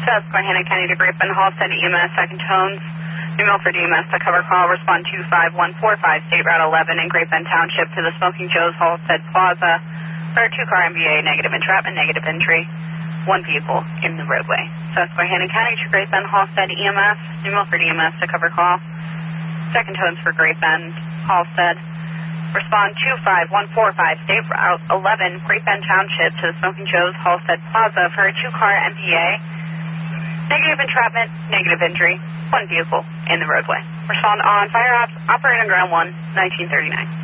Susquehanna County to Great Bend, Halstead EMS, second tones. New Milford EMS to cover call, respond 25145, State Route 11 in Great Bend Township to the Smoking Joe's Halstead Plaza for a 2-car MVA, negative entrapment, negative entry, 1 vehicle in the roadway. Susquehanna County to Great Bend, Halstead EMS, New Milford EMS to cover call, second tones for Great Bend, Halstead. Respond 25145, State Route 11, Great Bend Township to the Smoking Joe's Halstead Plaza for a 2-car MVA, negative entrapment, negative entry, 1 vehicle in the roadway. Respond on Fire Ops, Operator Ground 1, 1939.